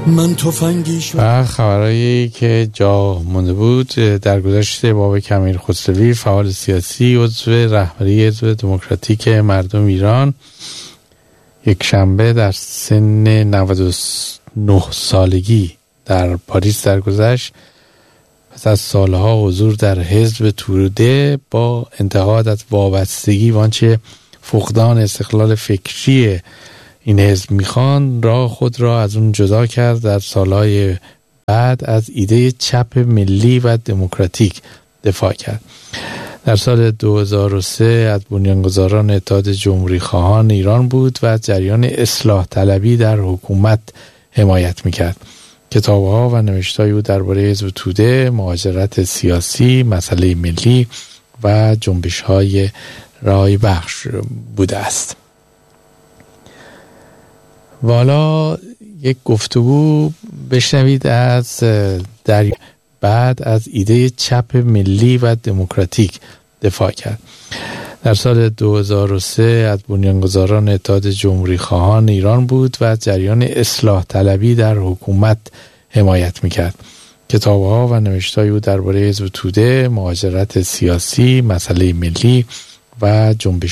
من تفنگی شد. و خبرهایی که جا مونده بود در گذشته، بابک امیرخسروی فعال سیاسی عضو رهبری حزب دموکراتیک مردم ایران یک شنبه در سن 99 سالگی در پاریس درگذشت. پس از سالها حضور در حزب توده با انتقاد از وابستگی و آنچه فقدان استقلال فکری این حزب میخوان، راه خود را از اون جدا کرد. در سالهای بعد از ایده چپ ملی و دموکراتیک دفاع کرد. در سال 2003 از بنیانگذاران اتحاد جمهوری خواهان ایران بود و از جریان اصلاح طلبی در حکومت حمایت میکرد. کتاب‌ها و نوشته‌های او درباره حزب توده، مهاجرت سیاسی، مسئله ملی و جنبش‌های رای بخش بوده است. والا یک گفتگو بشنوید از بعد از ایده چپ ملی و دموکراتیک دفاع کرد. در سال 2003 از بنیانگذاران اتحاد جمهوری خواهان ایران بود و از جریان اصلاح طلبی در حکومت حمایت میکرد. کتاب‌ها و نوشته‌های او درباره حزب توده، مهاجرت سیاسی، مسئله ملی و جنبش